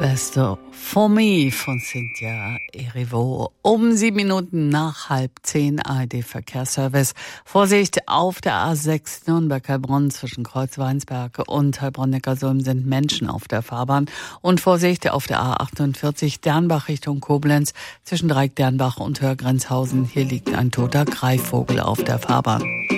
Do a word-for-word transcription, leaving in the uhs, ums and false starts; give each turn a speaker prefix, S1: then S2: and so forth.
S1: Beste For Me von Cynthia Erivo. Um sieben Minuten nach halb zehn A R D-Verkehrsservice. Vorsicht auf der A sechs Nürnberg-Heilbronn zwischen Kreuzweinsberg und Heilbronn-Neckarsulm sind Menschen auf der Fahrbahn. Und Vorsicht auf der A achtundvierzig Dernbach Richtung Koblenz zwischen Dreieck Dernbach und Hörgrenzhausen. Hier liegt ein toter Greifvogel auf der Fahrbahn.